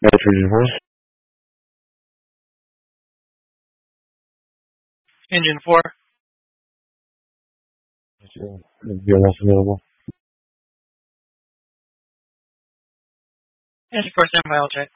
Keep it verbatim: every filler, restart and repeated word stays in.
Engine four. Engine four. V M S available. Engine four, standby, all check.